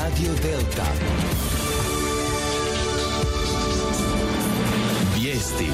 Radio Delta. Vijesti.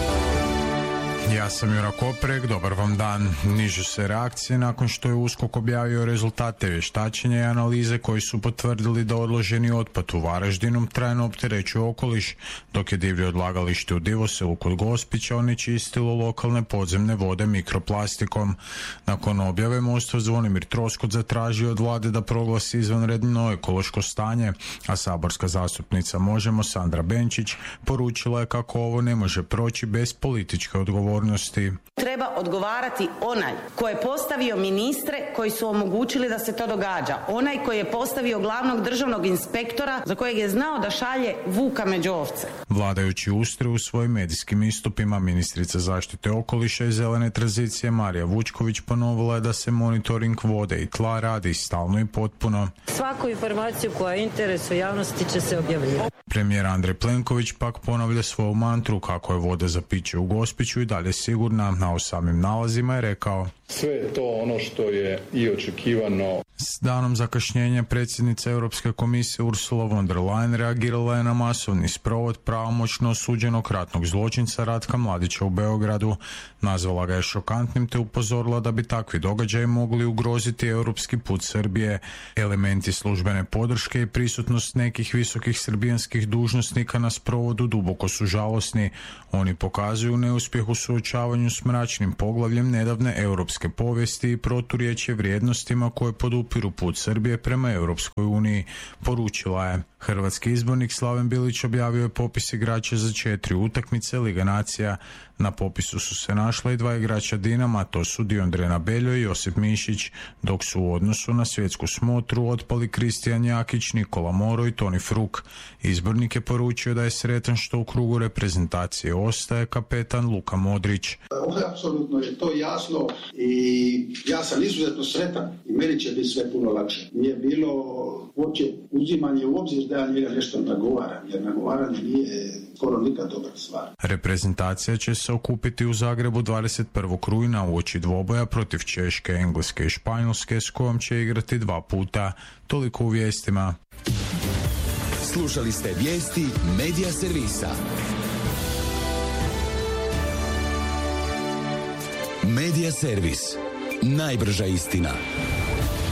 Ja sam Jura Koprek, dobar vam dan. Nižu se reakcije nakon što je USKOK objavio rezultate vještačenja i analize koji su potvrdili da odloženi otpad u Varaždinu trajno opterećuje okoliš, dok je divlje odlagalište u Divoselu kod Gospića onečistilo lokalne podzemne vode mikroplastikom. Nakon objave MOST-ov Zvonimir Troskot zatražio od vlade da proglasi izvanredno ekološko stanje, a saborska zastupnica Možemo Sandra Benčić poručila je kako ovo ne može proći bez političke odgovornosti. Treba odgovarati onaj koji je postavio ministre koji su omogućili da se to događa. Onaj koji je postavio glavnog državnog inspektora za kojeg je znao da šalje vuka među ovce. Vladajući ustraju u svojim medijskim istupima, ministrica zaštite okoliša i zelene tranzicije Marija Vučković ponovila je da se monitoring vode i tla radi stalno i potpuno. Svaku informaciju koja je interesu javnosti će se objavljivati. Premijer Andrej Plenković pak ponavlja svoju mantru kako je voda za piće u Gospiću i dalje sigurna, a o samim nalazima je rekao: sve je to ono što je i očekivano. S danom zakašnjenja predsjednica Europske komisije Ursula von der Leyen reagirala je na masovni sprovod pravomoćno osuđenog ratnog zločinca Ratka Mladića u Beogradu. Nazvala ga je šokantnim te upozorila da bi takvi događaji mogli ugroziti europski put Srbije. Elementi službene podrške i prisutnost nekih visokih srbijanskih dužnosnika na sprovodu duboko su žalosni. Oni pokazuju neuspjeh u suočavanju s mračnim poglavljem nedavne europske povijesti i proturječje vrijednostima koje podupiru put Srbije prema Europskoj uniji, poručila je. Hrvatski izbornik Slaven Bilić objavio je popis igrača za 4 utakmice Liga nacija. Na popisu su se našla i 2 igrača Dinama, to su Diondrena Beljo i Josip Mišić, dok su u odnosu na svjetsku smotru otpali Kristijan Jakić, Nikola Moro i Toni Fruk. Izbornik je poručio da je sretan što u krugu reprezentacije ostaje kapetan Luka Modrić. Apsolutno je to jasno i ja sam izuzetno sretan i meni će biti sve puno lakše. Nije bilo uopće uzimanje u obzir da ja njega nešto nagovaram, jer nagovaranje nije skoro nikad dobra stvar. Reprezentacija će se okupiti u Zagrebu 21. rujna uoči dvoboja protiv Češke, Engleske i Španjolske s kojom će igrati 2 puta. Toliko u vijestima. Slušali ste vijesti Medija servisa. Medija servis. Najbrža istina.